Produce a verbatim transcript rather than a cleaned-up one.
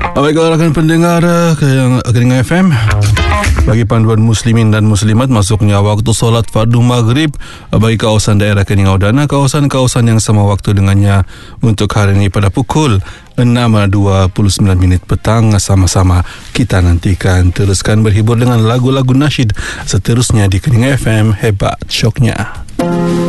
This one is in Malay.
Baiklah rakan pendengar Keningan F M, bagi panduan muslimin dan muslimat masuknya waktu solat fardu maghrib bagi kawasan daerah Keningau Dana, kawasan-kawasan yang sama waktu dengannya untuk hari ini pada pukul enam dua puluh sembilan minit petang. Sama-sama kita nantikan teruskan berhibur dengan lagu-lagu nasyid seterusnya di Keningan F M. Hebat syoknya.